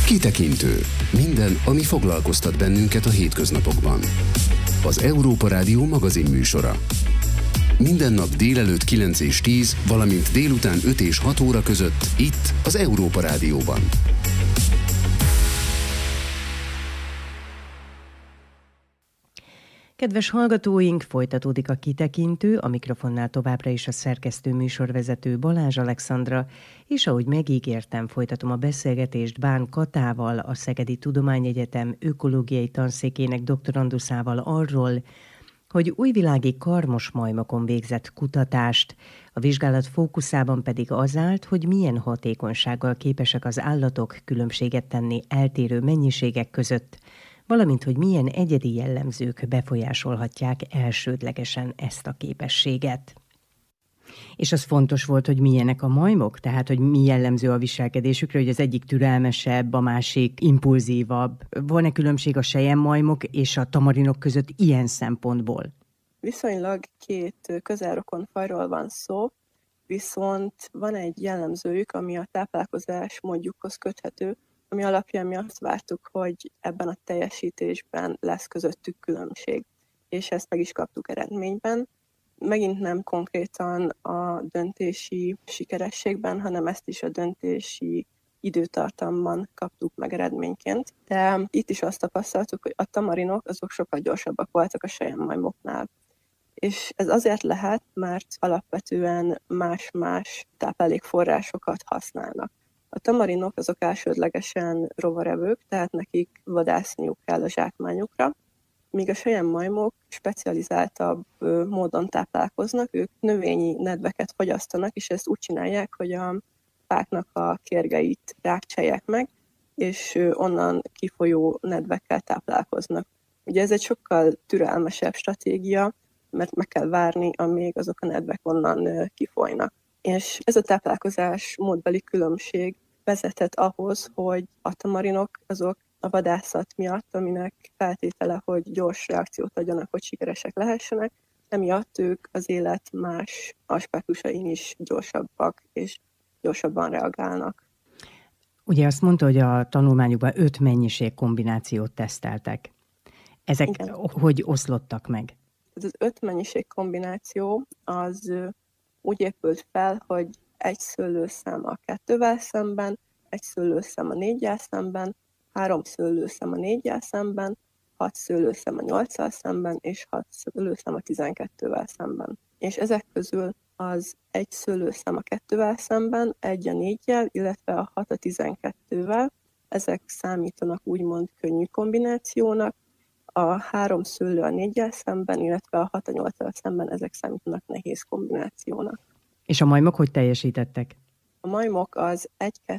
Kitekintő. Minden, ami foglalkoztat bennünket a hétköznapokban. Az Európa Rádió magazinműsora. Minden nap délelőtt 9 és 10, valamint délután 5 és 6 óra között itt az Európa Rádióban. Kedves hallgatóink, folytatódik a Kitekintő, a mikrofonnál továbbra is a szerkesztő műsorvezető Balázs Alexandra, és ahogy megígértem, folytatom a beszélgetést Bán Katával, a Szegedi Tudományegyetem ökológiai tanszékének doktoranduszával arról, hogy újvilági karmosmajmokon végzett kutatást, a vizsgálat fókuszában pedig az állt, hogy milyen hatékonysággal képesek az állatok különbséget tenni eltérő mennyiségek között, valamint hogy milyen egyedi jellemzők befolyásolhatják elsődlegesen ezt a képességet. És az fontos volt, hogy milyenek a majmok, tehát hogy mi jellemző a viselkedésükre, hogy az egyik türelmesebb, a másik impulzívabb. Van-e különbség a selyemmajmok és a tamarinok között ilyen szempontból? Viszonylag két közelrokon fajról van szó, viszont van egy jellemzőjük, ami a táplálkozás módjukhoz köthető, ami alapján mi azt vártuk, hogy ebben a teljesítésben lesz közöttük különbség. És ezt meg is kaptuk eredményben. Megint nem konkrétan a döntési sikerességben, hanem ezt is a döntési időtartamban kaptuk meg eredményként. De itt is azt tapasztaltuk, hogy a tamarinok azok sokkal gyorsabbak voltak a selyemmajmoknál. És ez azért lehet, mert alapvetően más-más táplálékforrásokat használnak. A tamarinok azok elsődlegesen rovarevők, tehát nekik vadászniuk kell a zsákmányukra, míg a selyemmajmok specializáltabb módon táplálkoznak, ők növényi nedveket fogyasztanak, és ezt úgy csinálják, hogy a fáknak a kérgeit rákcsálják meg, és onnan kifolyó nedvekkel táplálkoznak. Ugye ez egy sokkal türelmesebb stratégia, mert meg kell várni, amíg azok a nedvek onnan kifolynak. És ez a táplálkozás módbeli különbség vezetett ahhoz, hogy a tamarinok azok a vadászat miatt, aminek feltétele, hogy gyors reakciót adjanak, hogy sikeresek lehessenek, emiatt ők az élet más aspektusain is gyorsabbak és gyorsabban reagálnak. Ugye azt mondta, hogy a tanulmányukban 5 mennyiség kombinációt teszteltek. Ezek igen. Hogy oszlottak meg? Ez az 5 mennyiség kombináció az úgy épült fel, hogy 1 szőlőszem a 2-vel szemben, 1 szőlőszem a 4-jel szemben, 3 szőlőszem a 4-jel szemben, 6 szőlőszem a 8-al szemben, és 6 szőlőszem a 12-vel szemben. És ezek közül az 1 szőlőszem a 2-vel szemben, 1 a 4-jel, illetve a 6 a 12-vel, ezek számítanak úgymond könnyű kombinációnak, a 3 szőlő a 4-jel szemben, illetve a 6 a 8-al szemben ezek számítanak nehéz kombinációnak. És a majmok hogy teljesítettek? A majmok az 1,